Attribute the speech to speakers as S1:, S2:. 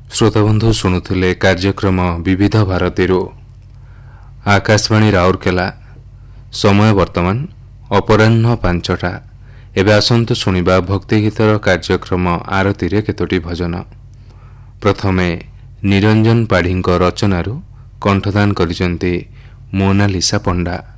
S1: ଶ୍ରୋତାବନ୍ଧୁ ଶୁଣୁଥିଲେ କାର୍ଯ୍ୟକ୍ରମ ବିବିଧ ଭାରତୀରୁ। ଆକାଶବାଣୀ ରାଉରକେଲା। ସମୟ ବର୍ତ୍ତମାନ ଅପରାହ୍ନ 5ଟା। ଏବେ ଆସନ୍ତୁ ଶୁଣିବା ଭକ୍ତିଗୀତର କାର୍ଯ୍ୟକ୍ରମ ଆରତିରେ କେତୋଟି ଭଜନ। ପ୍ରଥମେ ନିରଞ୍ଜନ ପାଢ଼ୀଙ୍କ ରଚନାରୁ କଣ୍ଠଦାନ କରିଛନ୍ତି ମୋନାଲିସା ପଣ୍ଡା।